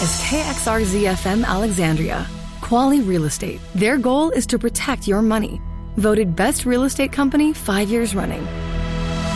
is KXRZ-FM Alexandria. Quali Real Estate. Their goal is to protect your money. Voted Best Real Estate Company 5 years running.